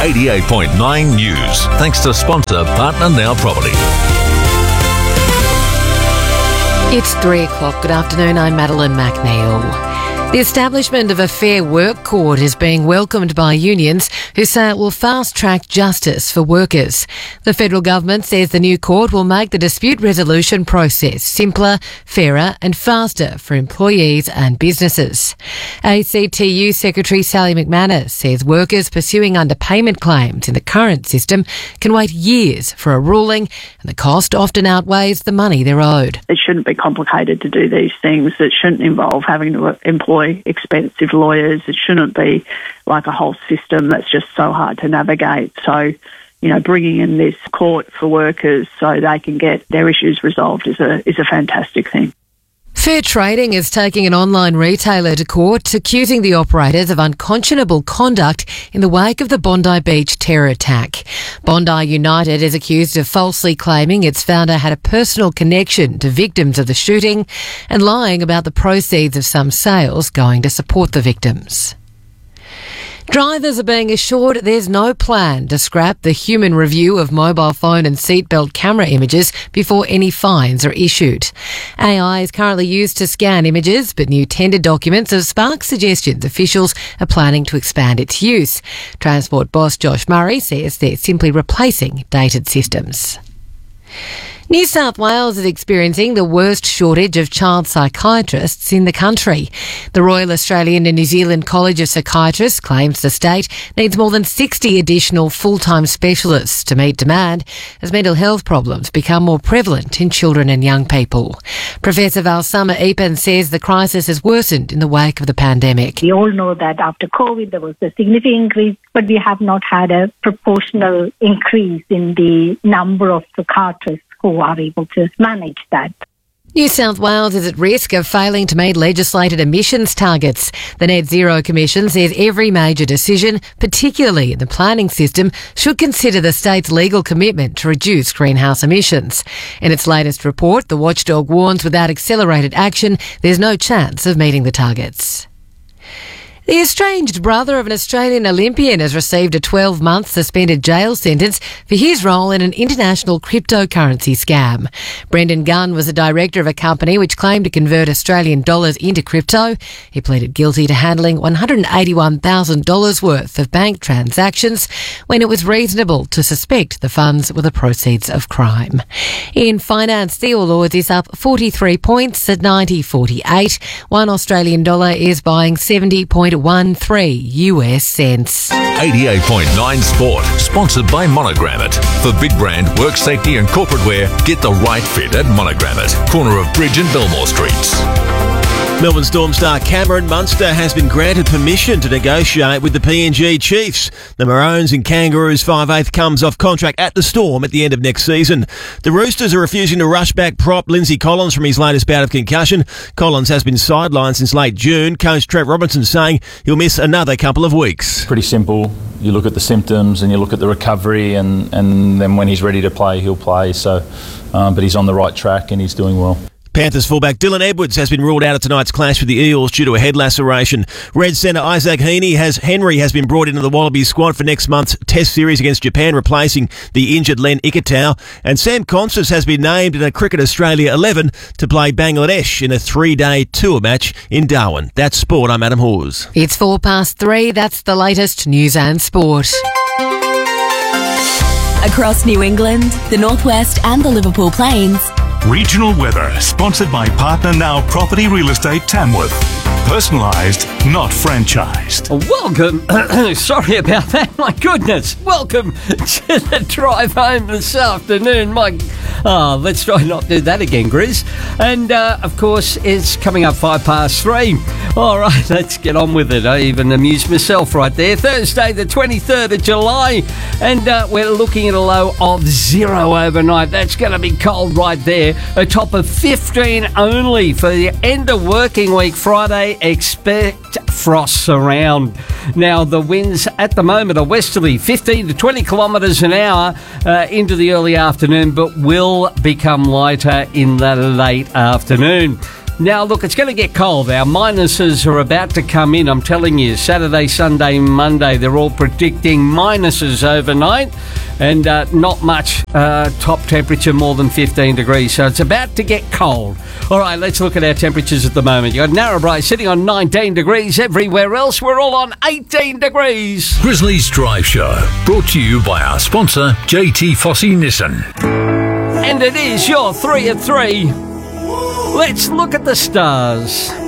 88.9 News. Thanks to sponsor Partner Now Property. It's 3 o'clock. Good afternoon. I'm Madeline McNeil. The establishment of a Fair Work Court is being welcomed by unions who say it will fast-track justice for workers. The federal government says the new court will make the dispute resolution process simpler, fairer and faster for employees and businesses. ACTU Secretary Sally McManus says workers pursuing underpayment claims in the current system can wait years for a ruling, and the cost often outweighs the money they're owed. It shouldn't be complicated to do these things. It shouldn't involve having to employ expensive lawyers. It shouldn't be like a whole system that's just so hard to navigate. So, bringing in this court for workers so they can get their issues resolved is a fantastic thing. Fair Trading is taking an online retailer to court, accusing the operators of unconscionable conduct in the wake of the Bondi Beach terror attack. Bondi United is accused of falsely claiming its founder had a personal connection to victims of the shooting and lying about the proceeds of some sales going to support the victims. Drivers are being assured there's no plan to scrap the human review of mobile phone and seatbelt camera images before any fines are issued. AI is currently used to scan images, but new tender documents have sparked suggestions officials are planning to expand its use. Transport boss Josh Murray says they're simply replacing dated systems. New South Wales is experiencing the worst shortage of child psychiatrists in the country. The Royal Australian and New Zealand College of Psychiatrists claims the state needs more than 60 additional full-time specialists to meet demand as mental health problems become more prevalent in children and young people. Professor Valsama Epan says the crisis has worsened in the wake of the pandemic. We all know that after COVID there was a significant increase, but we have not had a proportional increase in the number of psychiatrists who are able to manage that. New South Wales is at risk of failing to meet legislated emissions targets. The Net Zero Commission says every major decision, particularly in the planning system, should consider the state's legal commitment to reduce greenhouse emissions. In its latest report, the watchdog warns without accelerated action, there's no chance of meeting the targets. The estranged brother of an Australian Olympian has received a 12-month suspended jail sentence for his role in an international cryptocurrency scam. Brendan Gunn was the director of a company which claimed to convert Australian dollars into crypto. He pleaded guilty to handling $181,000 worth of bank transactions when it was reasonable to suspect the funds were the proceeds of crime. In finance, the All Ords is up 43 points at 90.48. One Australian dollar is buying 70.13 US cents. 88.9 Sport, sponsored by Monogrammet. For big brand, work safety and corporate wear, get the right fit at Monogrammet, corner of Bridge and Belmore Streets. Melbourne Storm star Cameron Munster has been granted permission to negotiate with the PNG Chiefs. The Maroons and Kangaroos 5/8 comes off contract at the Storm at the end of next season. The Roosters are refusing to rush back prop Lindsay Collins from his latest bout of concussion. Collins has been sidelined since late June. Coach Trev Robinson saying he'll miss another couple of weeks. Pretty simple. You look at the symptoms and you look at the recovery, and then when he's ready to play, he'll play. But he's on the right track and he's doing well. Panthers fullback Dylan Edwards has been ruled out of tonight's clash with the Eels due to a head laceration. Red centre Isaac Henry has been brought into the Wallabies squad for next month's Test series against Japan, replacing the injured Len Ikitau. And Sam Constance has been named in a Cricket Australia 11 to play Bangladesh in a 3-day tour match in Darwin. That's sport. I'm Adam Hawes. It's 3:04. That's the latest news and sport. Across New England, the Northwest and the Liverpool Plains. Regional weather, sponsored by Partner Now Property Real Estate Tamworth. Personalised, not franchised. Welcome. Sorry about that. My goodness. Welcome to the drive home this afternoon. Let's try not to do that again, Grizz. And, of course, it's coming up 3:05. All right, let's get on with it. I even amused myself right there. Thursday, the 23rd of July. And we're looking at a low of 0 overnight. That's going to be cold right there. A top of 15 only for the end of working week Friday. Expect frosts around. Now, the winds at the moment are westerly, 15 to 20 kilometres an hour into the early afternoon, but will become lighter in the late afternoon. Now, look, it's going to get cold. Our minuses are about to come in, I'm telling you. Saturday, Sunday, Monday, they're all predicting minuses overnight and not much top temperature more than 15 degrees. So it's about to get cold. All right, let's look at our temperatures at the moment. You've got Narrabri sitting on 19 degrees. Everywhere else, we're all on 18 degrees. Grizzlies Drive Show, brought to you by our sponsor, JT Fossey Nissan. And it is your 3 at 3. Let's look at the stars.